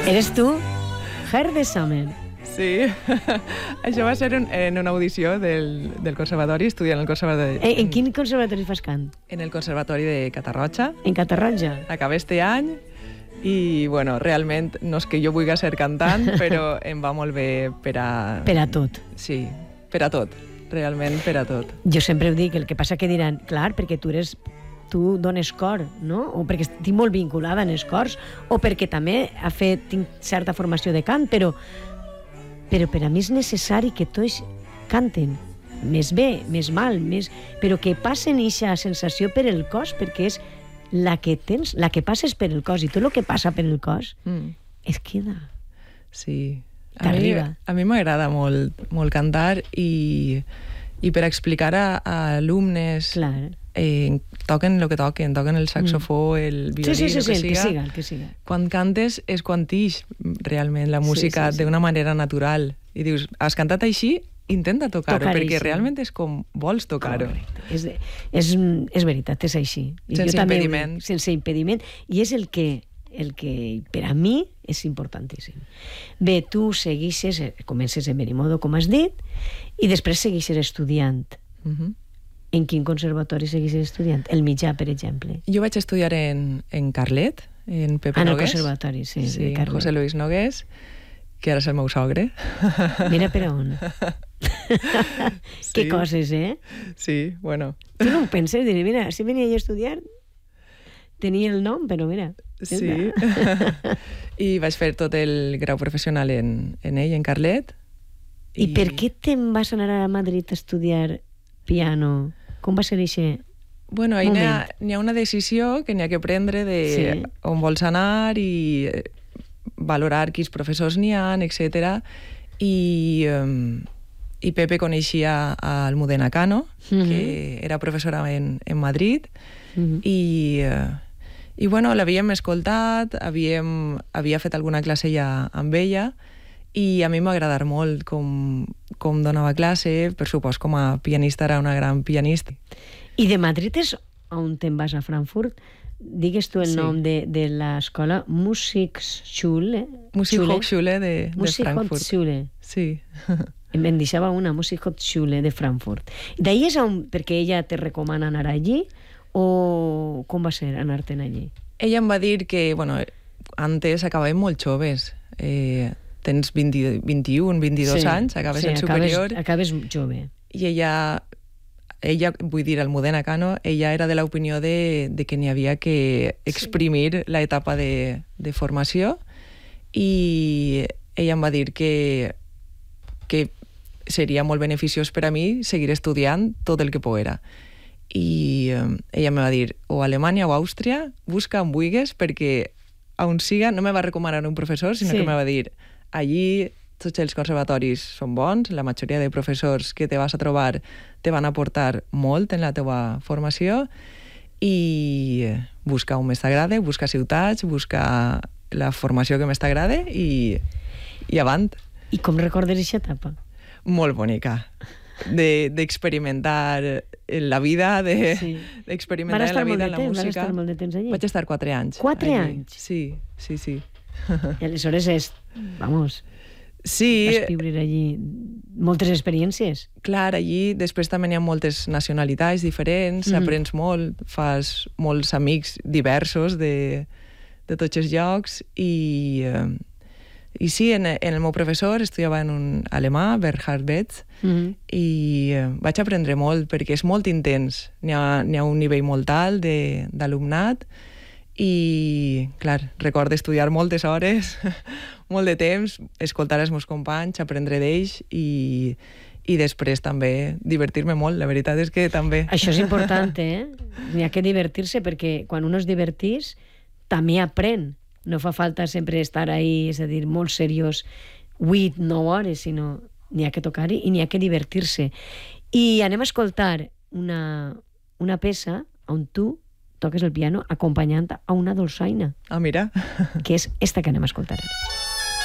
Eres tu? Her de Summer. Sí, això va ser en una audició del conservatori, estudiant al conservatori. En quin conservatori fas cant? En el conservatori de Catarroja. En Catarroja? Acabé este any i, bueno, realment no és que jo vulgui ser cantant, però em va molt bé per a... Per a tot. Sí, per a tot, realment per a tot. Jo sempre ho dic, el que passa que diran, clar, perquè tu dones cor, no? O perquè estic molt vinculada en els cors, o perquè també tinc certa formació de cant, però per a mi és necessari que tots canten, més bé, més mal, però que passen aquesta sensació per el cos, perquè és la que tens, la que passes per el cos, i tot el que passa per el cos es queda. Sí. T'arriba. A mi m'agrada molt cantar i per explicar a alumnes... Clar. Toquen el que toquen el saxofó, el violí, el que siga. Quan cantes és quan t'ix realment la música d'una manera natural. I dius, has cantat així? Intenta tocar-ho, perquè realment és com vols tocar-ho. És veritat, és així. Sense impediment. Sense impediment. I és el que per a mi és importantíssim. Bé, tu comences en Benimodo, com has dit, i després segueixes estudiant. En quin conservatori segueixes estudiant? El mitjà, per exemple. Jo vaig estudiar en Carlet, en Pepe Nogués. En el conservatori, sí. Sí, en José Luis Nogués, que ara és el meu sogre. Mira per on. Que coses, eh? Sí, bueno. Tu no ho penses? Diré, mira, si venia a estudiar, tenia el nom, però mira. Sí. I vaig fer tot el grau professional en ell, en Carlet. I per què te'n vas anar a Madrid a estudiar piano? Com va ser això? Bueno, n'hi ha una decisió que n'hi ha que prendre de on vols anar i valorar quins professors n'hi ha, etc. I Pepe coneixia a Almudena Cano, que era professora en Madrid, i bueno, l'havíem escoltat, havia fet alguna classe ja amb ella, i a mi m'ha agradat molt com donava classe, per supost com a pianista era una gran pianista. I de Madrid és on te'n vas a Frankfurt? Digues tu el nom de l'escola Musikhochschule de Frankfurt. Musikhochschule. Sí. Em deixava una Musikhochschule de Frankfurt. D'ahir és on, perquè ella te recomana anar allí, o com va ser anar-te'n allí? Ella em va dir que, bueno, antes acabàvem molt joves. Tens 21, 22 anys, acabes en superior. Acabes jove. I ella, vull dir, Almudena Cano, ella era de l'opinió de que n'hi havia que exprimir l'etapa de formació, i ella em va dir que seria molt beneficiós per a mi seguir estudiant tot el que poguera. I ella me va dir, o Alemanya o Àustria, busca on vulguis, perquè on siga, no me va recomanar un professor, sinó que me va dir, allí tots els conservatoris són bons, la majoria de professors que te vas a trobar te van aportar molt en la teva formació, i busca on més t'agrada, busca ciutats, busca la formació que més t'agrada i avant. I com recordes aquesta etapa? Molt bonica. D'experimentar la vida, d'experimentar la vida en la música. Van estar molt de temps allí? Vaig estar 4 anys. 4 anys? Sí. I aleshores vas viure allí moltes experiències. Clar, allí després també hi ha moltes nacionalitats diferents, aprens molt, fas molts amics diversos de tots els llocs, i sí, en el meu professor estudiava en un alemà, Bernhard Betz, i vaig aprendre molt, perquè és molt intens. N'hi ha un nivell molt alt d'alumnat, i, clar, recordo estudiar moltes hores, molt de temps, escoltar els meus companys, aprendre d'ells, i després també divertir-me molt. La veritat és que també... Això és important, eh? N'hi ha que divertir-se, perquè quan un es divertís, també aprèn. No fa falta sempre estar ahí, és a dir, molt seriós, 8-9 hores, sinó n'hi ha que tocar-hi i n'hi ha que divertir-se. I anem a escoltar una peça on tu toques el piano acompanyant a una dolçaina. Ah, mira. Que és esta que anem a escoltar ara.